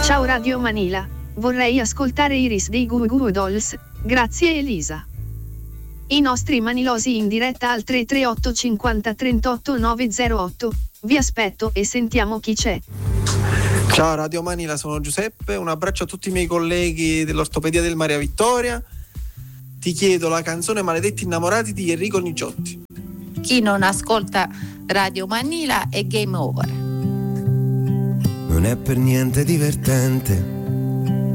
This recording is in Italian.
Ciao Radio Manila, vorrei ascoltare Iris dei Goo Goo Dolls, grazie Elisa. I nostri manilosi in diretta al 338 50 38 908, vi aspetto e sentiamo chi c'è. Ciao Radio Manila, sono Giuseppe, un abbraccio a tutti i miei colleghi dell'Ortopedia del Maria Vittoria. Ti chiedo la canzone Maledetti Innamorati di Enrico Nigiotti. Chi non ascolta Radio Manila è game over. Non è per niente divertente